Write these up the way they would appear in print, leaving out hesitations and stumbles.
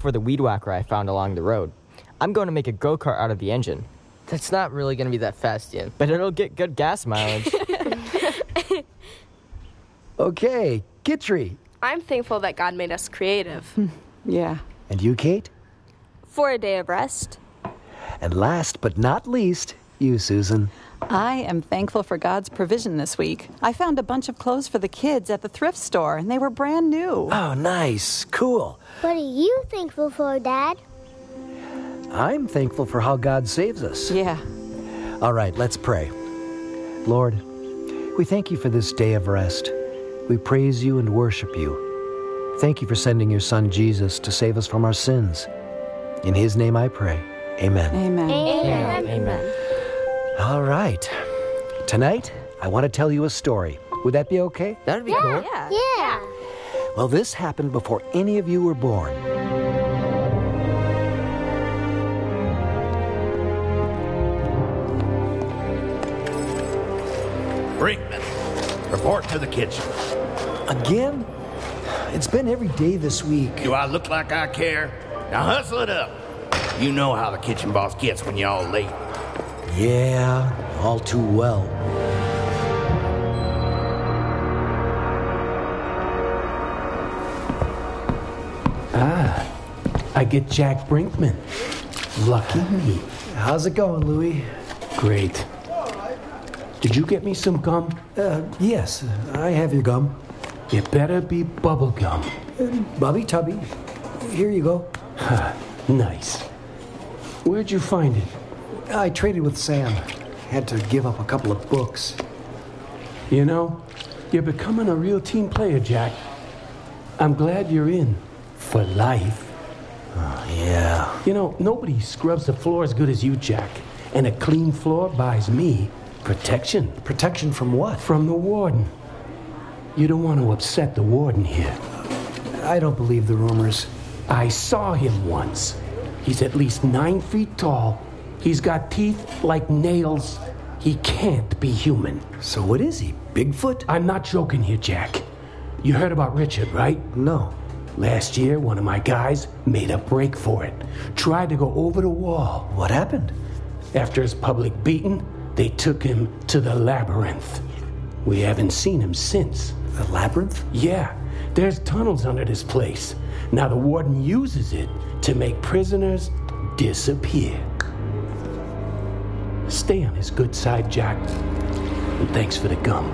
for the weed whacker I found along the road. I'm going to make a go-kart out of the engine. That's not really going to be that fast, Ian. But it'll get good gas mileage. Okay, Kitri. I'm thankful that God made us creative. Yeah. And you, Kate? For a day of rest. And last but not least, you, Susan. I am thankful for God's provision this week. I found a bunch of clothes for the kids at the thrift store, and they were brand new. Oh, nice. Cool. What are you thankful for, Dad? I'm thankful for how God saves us. Yeah. All right, let's pray. Lord, we thank you for this day of rest. We praise you and worship you. Thank you for sending your son Jesus to save us from our sins. In his name I pray. Amen. Amen. Amen. Amen. All right. Tonight, I want to tell you a story. Would that be okay? That'd be cool. Yeah. Well, this happened before any of you were born. Brinkman, report to the kitchen. Again? It's been every day this week. Do I look like I care? Now hustle it up. You know how the kitchen boss gets when you're all late. Yeah, all too well. I get Jack Brinkman. Lucky me. How's it going, Louie? Great. Did you get me some gum? Yes, I have your gum. It better be bubble gum. Bubby Tubby, here you go. Nice. Where'd you find it? I traded with Sam. Had to give up a couple of books. You know, you're becoming a real team player, Jack. I'm glad you're in. For life. Yeah. You know, nobody scrubs the floor as good as you, Jack. And a clean floor buys me protection. Protection from what? From the warden. You don't want to upset the warden here. I don't believe the rumors. I saw him once. He's at least 9 feet tall. He's got teeth like nails. He can't be human. So what is he, Bigfoot? I'm not joking here, Jack. You heard about Richard, right? No. Last year, one of my guys made a break for it. Tried to go over the wall. What happened? After his public beating, they took him to the labyrinth. We haven't seen him since. The labyrinth? Yeah, there's tunnels under this place. Now the warden uses it to make prisoners disappear. Stay on his good side, Jack. And thanks for the gum.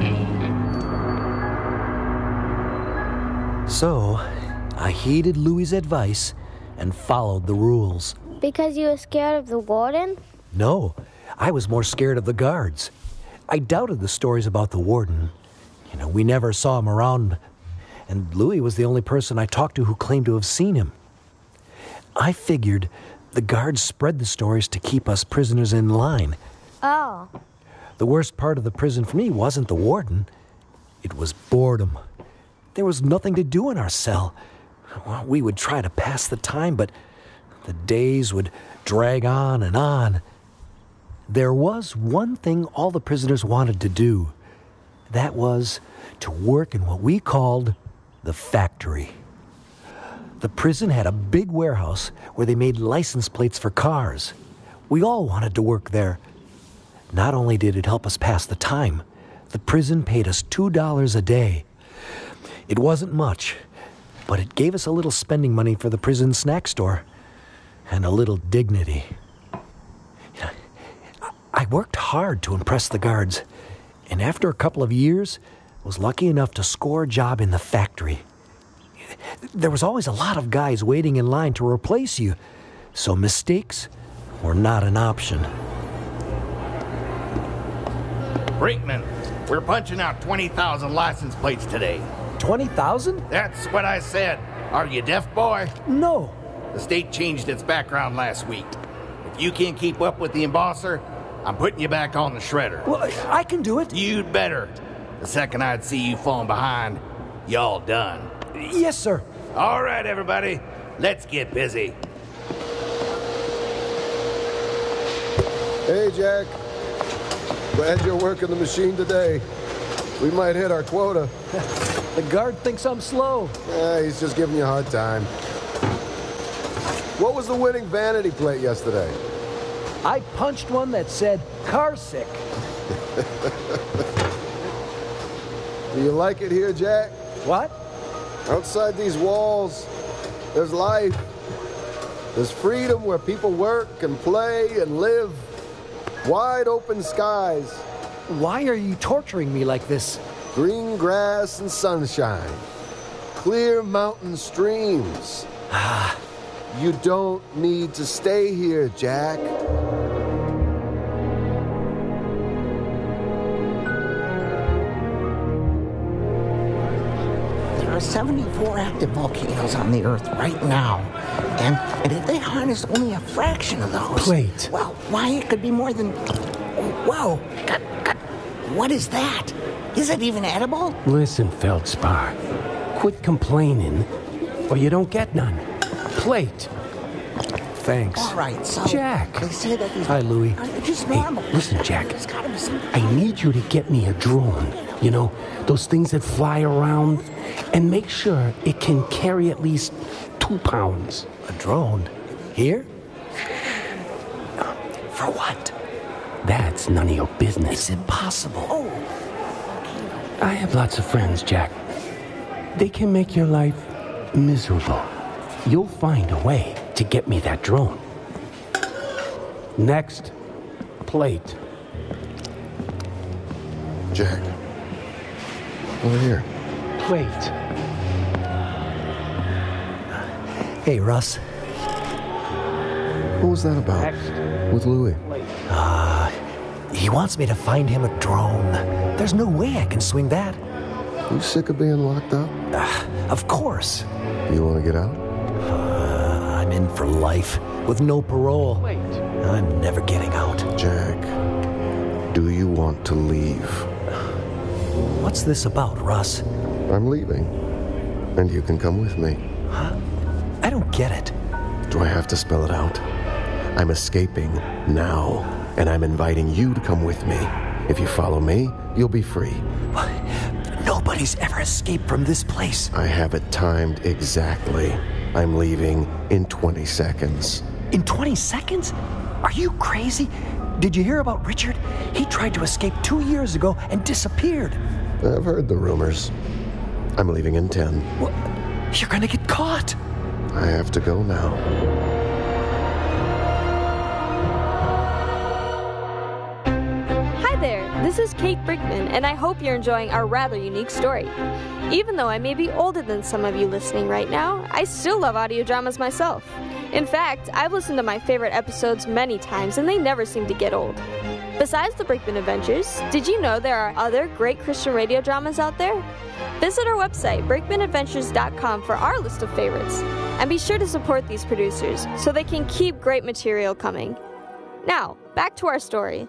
So, I heeded Louie's advice and followed the rules. Because you were scared of the warden? No, I was more scared of the guards. I doubted the stories about the warden. You know, we never saw him around, and Louie was the only person I talked to who claimed to have seen him. I figured the guards spread the stories to keep us prisoners in line. Oh. The worst part of the prison for me wasn't the warden. It was boredom. There was nothing to do in our cell. Well, we would try to pass the time, but the days would drag on and on. There was one thing all the prisoners wanted to do. That was to work in what we called the factory. The prison had a big warehouse where they made license plates for cars. We all wanted to work there. Not only did it help us pass the time, the prison paid us $2 a day. It wasn't much, but it gave us a little spending money for the prison snack store and a little dignity. I worked hard to impress the guards, and after a couple of years, was lucky enough to score a job in the factory. There was always a lot of guys waiting in line to replace you, so mistakes were not an option. Brinkman, we're punching out 20,000 license plates today. 20,000? That's what I said. Are you deaf, boy? No. The state changed its background last week. If you can't keep up with the embosser, I'm putting you back on the shredder. Well, I can do it. You'd better. The second I'd see you falling behind, y'all done. Yes, sir. All right, everybody. Let's get busy. Hey, Jack. Glad you're working the machine today. We might hit our quota. The guard thinks I'm slow. He's just giving you a hard time. What was the winning vanity plate yesterday? I punched one that said, car sick. Do you like it here, Jack? What? Outside these walls, there's life. There's freedom where people work and play and live. Wide open skies. Why are you torturing me like this? Green grass and sunshine. Clear mountain streams. You don't need to stay here, Jack. There are 74 active volcanoes on the Earth right now. And if they harnessed only a fraction of those... Plate. Well, why, it could be more than... Whoa! What is that? Is it even edible? Listen, Feldspar. Quit complaining, or you don't get none. Plate. Thanks. All right, so... Jack. They say that these... Hi, Louie. Are just normal. Hey, listen, Jack. There's gotta be some... I need you to get me a drone. You know, those things that fly around. And make sure it can carry at least 2 pounds. A drone? Here? For what? That's none of your business. It's impossible. Oh. I have lots of friends, Jack. They can make your life miserable. You'll find a way to get me that drone. Next. Plate. Jack. Over here. Plate. Hey, Russ. What was that about? Next. With Louie? He wants me to find him a drone. There's no way I can swing that. You sick of being locked up? Of course. You want to get out? I'm in for life, with no parole. Plate. I'm never getting out. Jack, do you want to leave? What's this about, Russ? I'm leaving, and you can come with me. I don't get it. Do I have to spell it out? I'm escaping now, and I'm inviting you to come with me. If you follow me, you'll be free. Nobody's ever escaped from this place. I have it timed exactly. I'm leaving in 20 seconds. In 20 seconds? Are you crazy? Did you hear about Richard? He tried to escape 2 years ago and disappeared. I've heard the rumors. I'm leaving in 10. Well, you're gonna get caught. I have to go now. Hi there, this is Kate Brickman, and I hope you're enjoying our rather unique story. Even though I may be older than some of you listening right now, I still love audio dramas myself. In fact, I've listened to my favorite episodes many times, and they never seem to get old. Besides the Brickman Adventures, did you know there are other great Christian radio dramas out there? Visit our website, brickmanadventures.com, for our list of favorites. And be sure to support these producers so they can keep great material coming. Now, back to our story.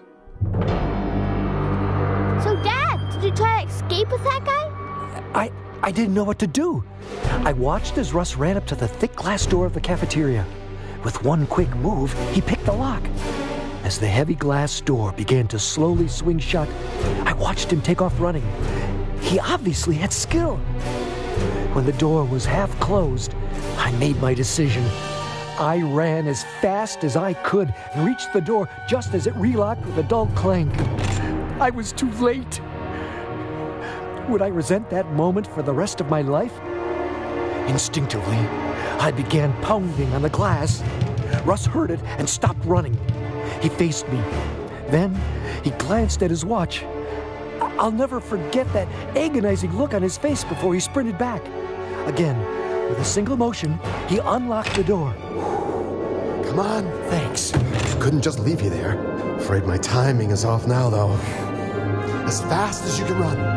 So, Dad, did you try to escape with that guy? I didn't know what to do. I watched as Russ ran up to the thick glass door of the cafeteria. With one quick move, he picked the lock. As the heavy glass door began to slowly swing shut, I watched him take off running. He obviously had skill. When the door was half closed, I made my decision. I ran as fast as I could and reached the door just as it relocked with a dull clang. I was too late. Would I resent that moment for the rest of my life? Instinctively, I began pounding on the glass. Russ heard it and stopped running. He faced me. Then he glanced at his watch. I'll never forget that agonizing look on his face before he sprinted back. Again, with a single motion, he unlocked the door. Come on. Thanks. Couldn't just leave you there. Afraid my timing is off now, though. As fast as you can run.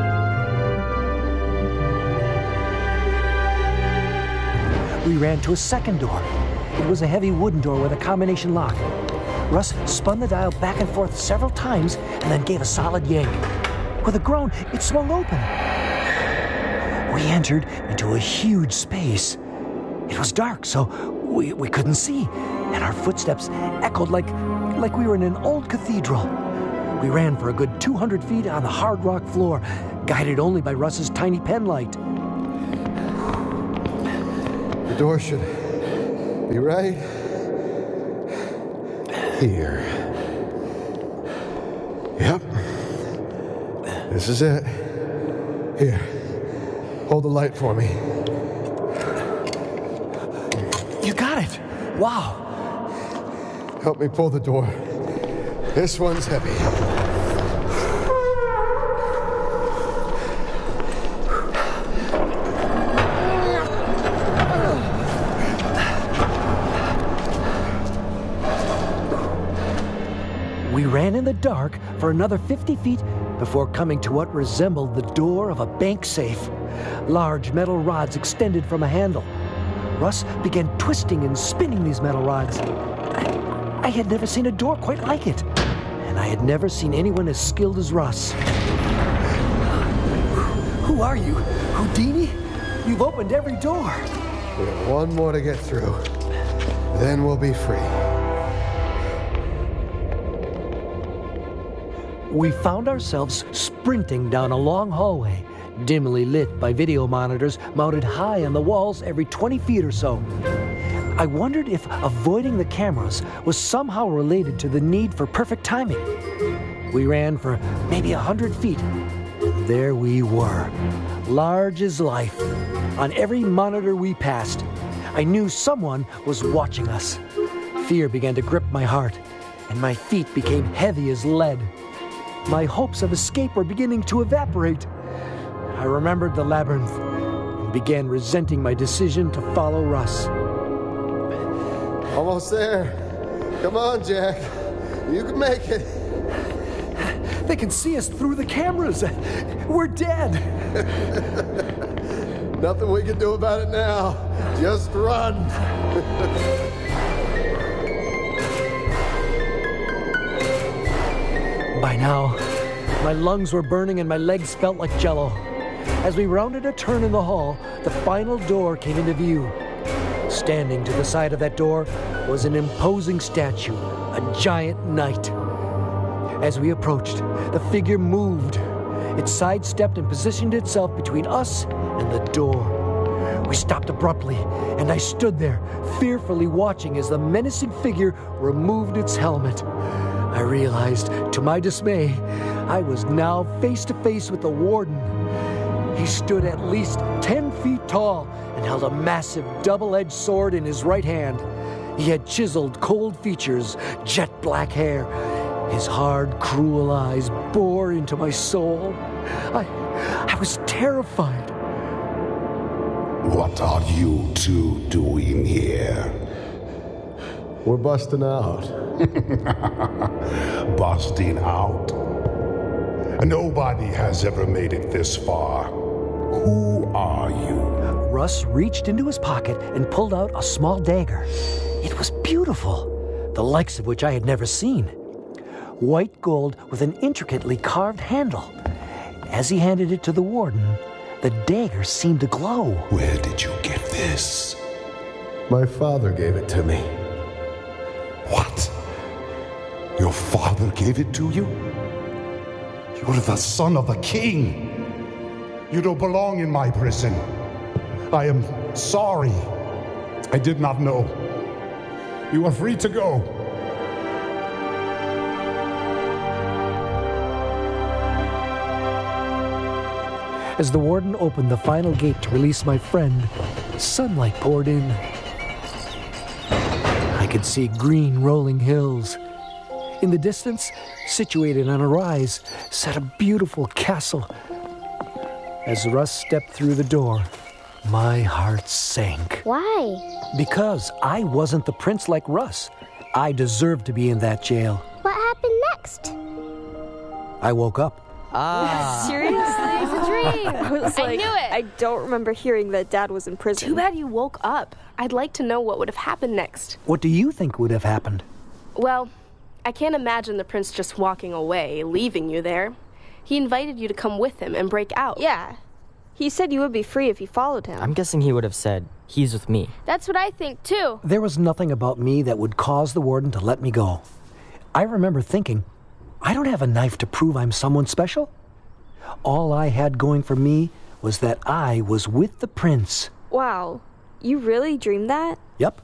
We ran to a second door. It was a heavy wooden door with a combination lock. Russ spun the dial back and forth several times and then gave a solid yank. With a groan, it swung open. We entered into a huge space. It was dark, so we couldn't see, and our footsteps echoed like we were in an old cathedral. We ran for a good 200 feet on the hard rock floor, guided only by Russ's tiny pen light. The door should be right Here. Yep. This is it. Here. Hold the light for me. You got it! Wow! Help me pull the door. This one's heavy. We ran in the dark for another 50 feet before coming to what resembled the door of a bank safe. Large metal rods extended from a handle. Russ began twisting and spinning these metal rods. I had never seen a door quite like it, and I had never seen anyone as skilled as Russ. Who are you, Houdini? You've opened every door. We have one more to get through. Then we'll be free. We found ourselves sprinting down a long hallway, dimly lit by video monitors mounted high on the walls every 20 feet or so. I wondered if avoiding the cameras was somehow related to the need for perfect timing. We ran for maybe 100 feet. There we were, large as life. On every monitor we passed, I knew someone was watching us. Fear began to grip my heart, and my feet became heavy as lead. My hopes of escape were beginning to evaporate. I remembered the labyrinth and began resenting my decision to follow Russ. Almost there. Come on, Jack. You can make it. They can see us through the cameras. We're dead. Nothing we can do about it now. Just run. By now, my lungs were burning and my legs felt like jello. As we rounded a turn in the hall, the final door came into view. Standing to the side of that door was an imposing statue, a giant knight. As we approached, the figure moved. It sidestepped and positioned itself between us and the door. We stopped abruptly, and I stood there, fearfully watching as the menacing figure removed its helmet. I realized, to my dismay, I was now face to face with the warden. He stood at least 10 feet tall and held a massive double-edged sword in his right hand. He had chiseled, cold features, jet black hair. His hard, cruel eyes bore into my soul. I was terrified. What are you two doing here? We're busting out. Busting out? Nobody has ever made it this far. Who are you? Russ reached into his pocket and pulled out a small dagger. It was beautiful, the likes of which I had never seen. White gold with an intricately carved handle. As he handed it to the warden, the dagger seemed to glow. Where did you get this? My father gave it to me. What? Your father gave it to you? You're the son of the king. You don't belong in my prison. I am sorry. I did not know. You are free to go. As the warden opened the final gate to release my friend, sunlight poured in. I could see green rolling hills. In the distance, situated on a rise, sat a beautiful castle. As Russ stepped through the door, my heart sank. Why? Because I wasn't the prince like Russ. I deserved to be in that jail. What happened next? I woke up. Seriously? It's a dream. I was like, I knew it. I don't remember hearing that Dad was in prison. Too bad you woke up. I'd like to know what would have happened next. What do you think would have happened? Well, I can't imagine the prince just walking away, leaving you there. He invited you to come with him and break out. Yeah. He said you would be free if you followed him. I'm guessing he would have said, he's with me. That's what I think, too. There was nothing about me that would cause the warden to let me go. I remember thinking, I don't have a knife to prove I'm someone special. All I had going for me was that I was with the prince. Wow. You really dreamed that? Yep.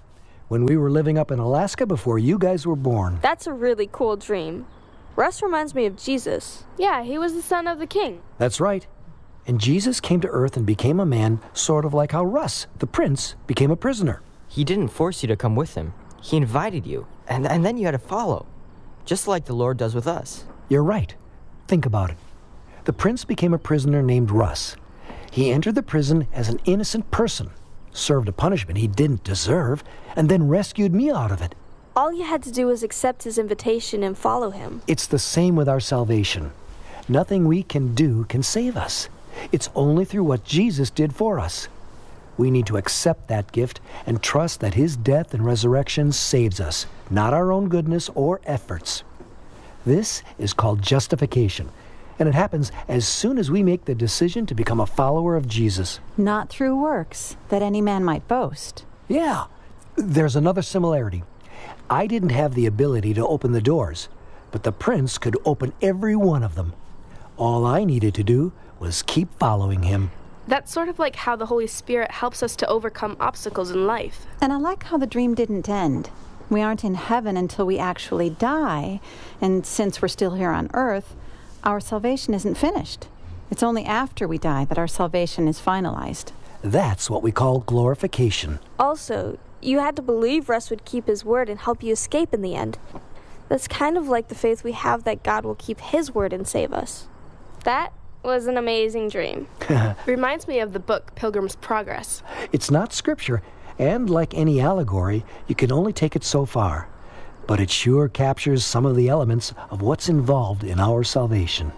when we were living up in Alaska before you guys were born. That's a really cool dream. Russ reminds me of Jesus. Yeah, he was the son of the king. That's right. And Jesus came to Earth and became a man, sort of like how Russ, the prince, became a prisoner. He didn't force you to come with him. He invited you, and then you had to follow, just like the Lord does with us. You're right. Think about it. The prince became a prisoner named Russ. He entered the prison as an innocent person, served a punishment he didn't deserve, and then rescued me out of it. All you had to do was accept his invitation and follow him. It's the same with our salvation. Nothing we can do can save us. It's only through what Jesus did for us. We need to accept that gift and trust that his death and resurrection saves us, not our own goodness or efforts. This is called justification, and it happens as soon as we make the decision to become a follower of Jesus. Not through works, that any man might boast. Yeah, there's another similarity. I didn't have the ability to open the doors, but the prince could open every one of them. All I needed to do was keep following him. That's sort of like how the Holy Spirit helps us to overcome obstacles in life. And I like how the dream didn't end. We aren't in heaven until we actually die, and since we're still here on earth, our salvation isn't finished. It's only after we die that our salvation is finalized. That's what we call glorification. Also, you had to believe Russ would keep his word and help you escape in the end. That's kind of like the faith we have that God will keep his word and save us. That was an amazing dream. Reminds me of the book Pilgrim's Progress. It's not scripture, and like any allegory, you can only take it so far. But it sure captures some of the elements of what's involved in our salvation.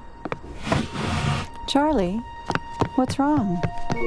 Charlie, what's wrong?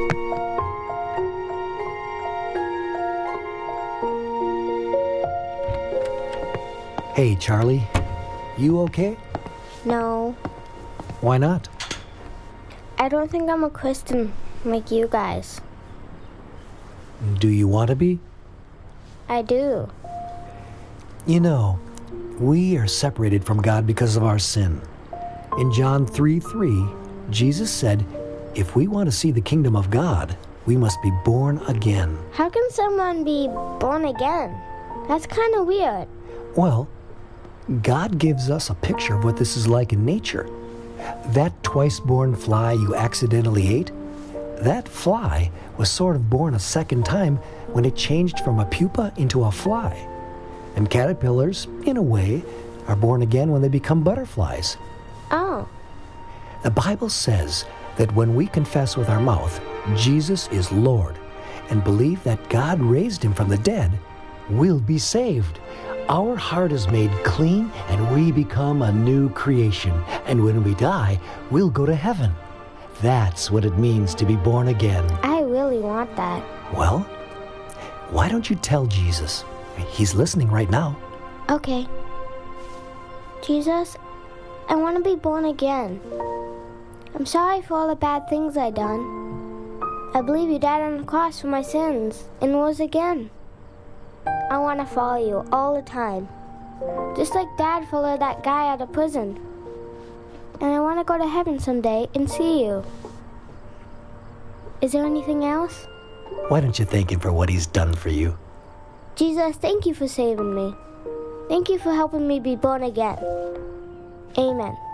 Hey, Charlie, you okay? No, Why not? I don't think I'm a Christian like you guys. Do you want to be? I do. You know, we are separated from God because of our sin. In John 3:3, Jesus said, if we want to see the kingdom of God, we must be born again. How can someone be born again? That's kind of weird. Well, God gives us a picture of what this is like in nature. That twice-born fly you accidentally ate, that fly was sort of born a second time when it changed from a pupa into a fly. And caterpillars, in a way, are born again when they become butterflies. Oh. The Bible says that when we confess with our mouth, Jesus is Lord, and believe that God raised him from the dead, we'll be saved. Our heart is made clean, and we become a new creation. And when we die, we'll go to heaven. That's what it means to be born again. I really want that. Well, why don't you tell Jesus? He's listening right now. Okay. Jesus, I want to be born again. I'm sorry for all the bad things I've done. I believe you died on the cross for my sins and rose again. I want to follow you all the time, just like Dad followed that guy out of prison. And I want to go to heaven someday and see you. Is there anything else? Why don't you thank him for what he's done for you? Jesus, thank you for saving me. Thank you for helping me be born again. Amen.